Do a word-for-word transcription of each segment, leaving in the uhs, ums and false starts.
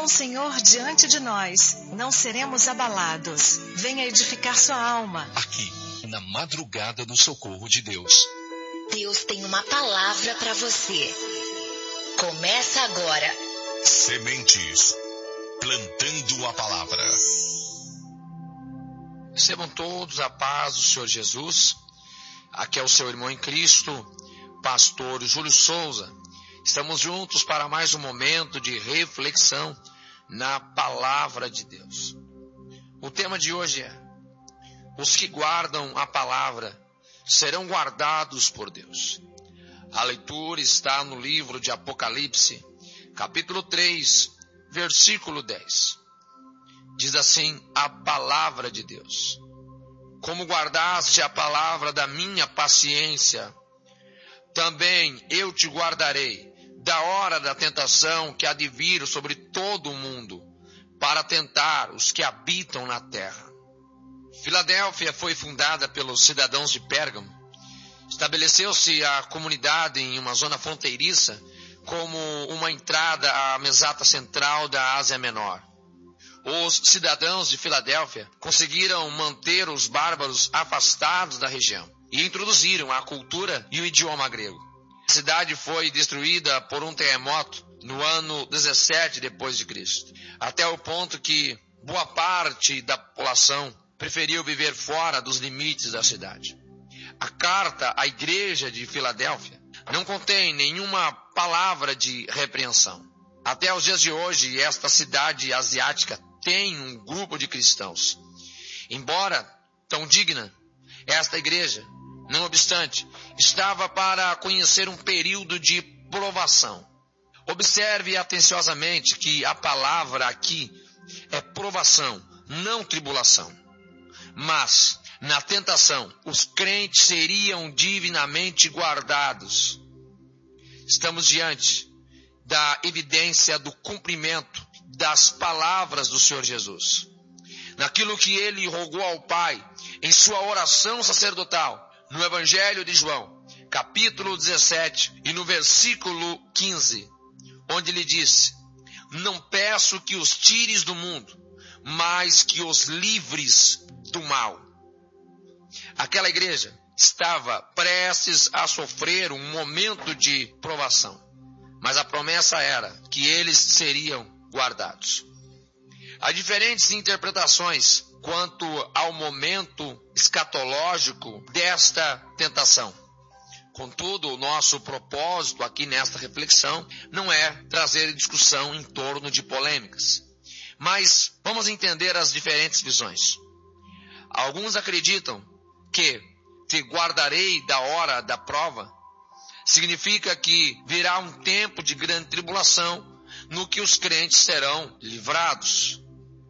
o Senhor diante de nós, não seremos abalados. Venha edificar sua alma. Aqui, na madrugada do socorro de Deus. Deus tem uma palavra para você. Começa agora. Sementes. Plantando a palavra. Recebam todos a paz do Senhor Jesus. Aqui é o seu irmão em Cristo, pastor Júlio Souza. Estamos juntos para mais um momento de reflexão na palavra de Deus. O tema de hoje é: os que guardam a palavra serão guardados por Deus. A leitura está no livro de Apocalipse, capítulo três, versículo dez. Diz assim a palavra de Deus: como guardaste a palavra da minha paciência, também eu te guardarei da hora da tentação que há de vir sobre todo o mundo, para tentar os que habitam na terra. Filadélfia foi fundada pelos cidadãos de Pérgamo. Estabeleceu-se a comunidade em uma zona fronteiriça como uma entrada à meseta central da Ásia Menor. Os cidadãos de Filadélfia conseguiram manter os bárbaros afastados da região e introduziram a cultura e o idioma grego. A cidade foi destruída por um terremoto no ano dezessete depois de Cristo, até o ponto que boa parte da população preferiu viver fora dos limites da cidade. A carta à igreja de Filadélfia não contém nenhuma palavra de repreensão. Até os dias de hoje, esta cidade asiática tem um grupo de cristãos. Embora tão digna, esta igreja, não obstante, estava para conhecer um período de provação. Observe atenciosamente que a palavra aqui é provação, não tribulação. Mas, na tentação, os crentes seriam divinamente guardados. Estamos diante da evidência do cumprimento das palavras do Senhor Jesus. Naquilo que ele rogou ao Pai, em sua oração sacerdotal, no Evangelho de João, capítulo dezessete, e no versículo quinze, onde ele disse: não peço que os tires do mundo, mas que os livres do mal. Aquela igreja estava prestes a sofrer um momento de provação, mas a promessa era que eles seriam guardados. Há diferentes interpretações quanto ao momento escatológico desta tentação. Contudo, o nosso propósito aqui nesta reflexão não é trazer discussão em torno de polêmicas, mas vamos entender as diferentes visões. Alguns acreditam que te guardarei da hora da prova significa que virá um tempo de grande tribulação no que os crentes serão livrados.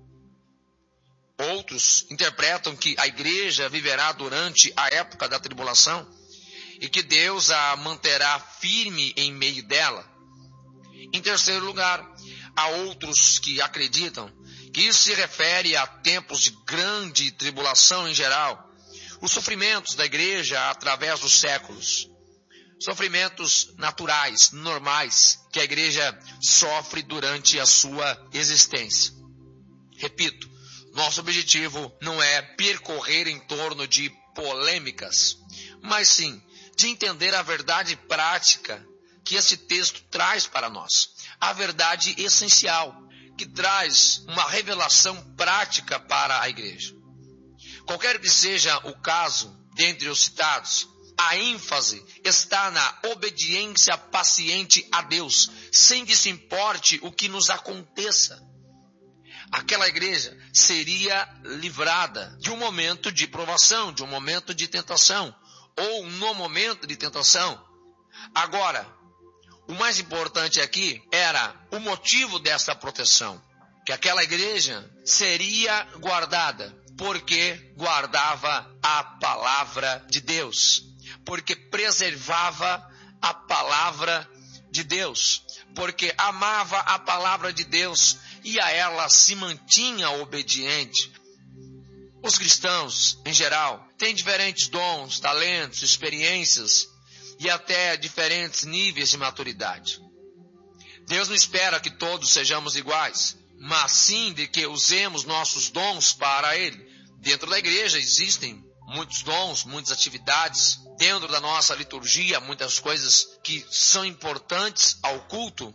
Outros interpretam que a igreja viverá durante a época da tribulação e que Deus a manterá firme em meio dela. Em terceiro lugar, há outros que acreditam que isso se refere a tempos de grande tribulação em geral, os sofrimentos da igreja através dos séculos, sofrimentos naturais, normais, que a igreja sofre durante a sua existência. Repito, nosso objetivo não é percorrer em torno de polêmicas, mas sim de entender a verdade prática que esse texto traz para nós. A verdade essencial, que traz uma revelação prática para a igreja. Qualquer que seja o caso, dentre os citados, a ênfase está na obediência paciente a Deus, sem que se importe o que nos aconteça. Aquela igreja seria livrada de um momento de provação, de um momento de tentação, ou no momento de tentação. Agora, o mais importante aqui era o motivo dessa proteção, que aquela igreja seria guardada, porque guardava a palavra de Deus, porque preservava a palavra de Deus, porque amava a palavra de Deus e a ela se mantinha obediente. Os cristãos, em geral, têm diferentes dons, talentos, experiências e até diferentes níveis de maturidade. Deus não espera que todos sejamos iguais. mas sim de que usemos nossos dons para Ele. Dentro da igreja existem muitos dons, muitas atividades. Dentro da nossa liturgia, muitas coisas que são importantes ao culto.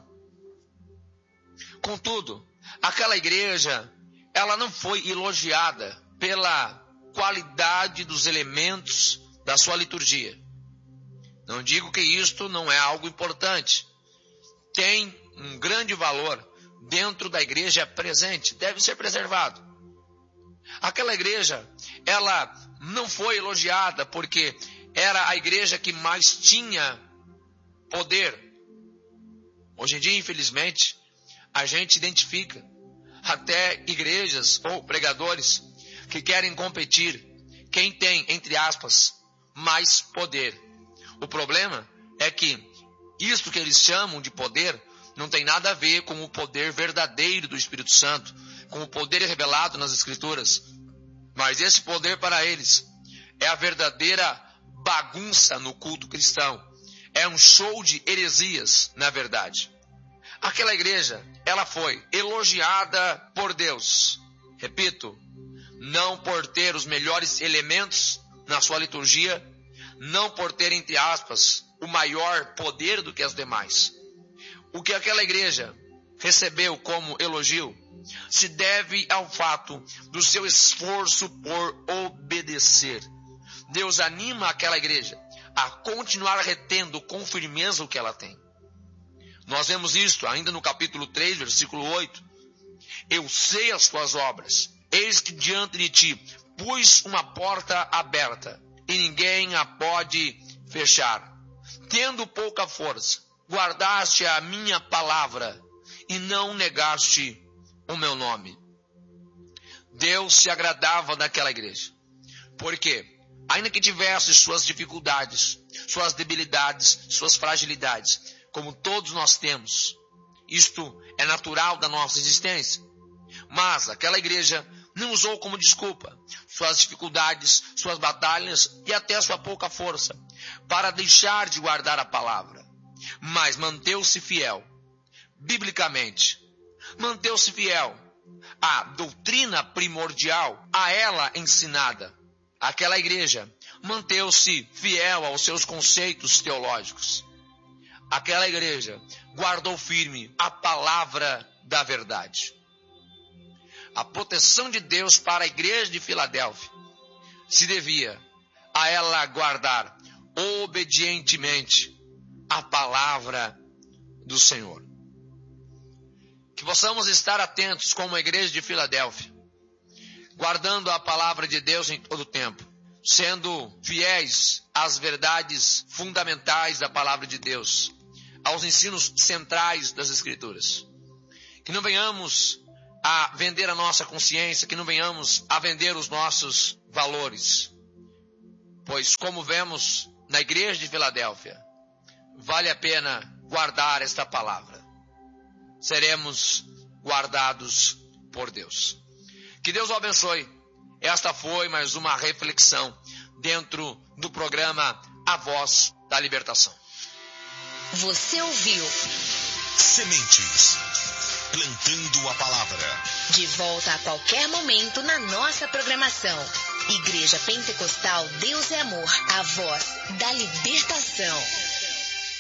Contudo, aquela igreja, ela não foi elogiada pela qualidade dos elementos da sua liturgia. Não digo que isto não é algo importante. Tem um grande valor dentro da igreja presente, deve ser preservado. Aquela igreja, ela não foi elogiada porque era a igreja que mais tinha poder. Hoje em dia, infelizmente, a gente identifica até igrejas ou pregadores que querem competir quem tem, entre aspas, mais poder. O problema é que isto que eles chamam de poder não tem nada a ver com o poder verdadeiro do Espírito Santo, com o poder revelado nas Escrituras. Mas esse poder para eles é a verdadeira bagunça no culto cristão. É um show de heresias, na verdade. Aquela igreja, ela foi elogiada por Deus. Repito, não por ter os melhores elementos na sua liturgia, não por ter, entre aspas, o maior poder do que as demais. O que aquela igreja recebeu como elogio se deve ao fato do seu esforço por obedecer. Deus anima aquela igreja a continuar retendo com firmeza o que ela tem. Nós vemos isto ainda no capítulo três, versículo oito. Eu sei as tuas obras, eis que diante de ti pus uma porta aberta, e ninguém a pode fechar. Tendo pouca força, guardaste a minha palavra, e não negaste o meu nome. Deus se agradava daquela igreja. Por quê? Ainda que tivesse suas dificuldades, suas debilidades, suas fragilidades, como todos nós temos, isto é natural da nossa existência. Mas aquela igreja não usou como desculpa suas dificuldades, suas batalhas e até sua pouca força para deixar de guardar a palavra. Mas manteve-se fiel, biblicamente, manteve-se fiel à doutrina primordial, a ela ensinada. Aquela igreja manteve-se fiel aos seus conceitos teológicos. Aquela igreja guardou firme a palavra da verdade. A proteção de Deus para a igreja de Filadélfia se devia a ela guardar obedientemente a palavra do Senhor. Que possamos estar atentos como a igreja de Filadélfia, guardando a palavra de Deus em todo o tempo, sendo fiéis às verdades fundamentais da palavra de Deus, aos ensinos centrais das Escrituras. Que não venhamos a vender a nossa consciência, que não venhamos a vender os nossos valores. Pois, como vemos na igreja de Filadélfia, vale a pena guardar esta palavra. Seremos guardados por Deus. Que Deus o abençoe. Esta foi mais uma reflexão dentro do programa A Voz da Libertação. Você ouviu Sementes, plantando a palavra. De volta a qualquer momento na nossa programação. Igreja Pentecostal Deus é Amor, a voz da libertação.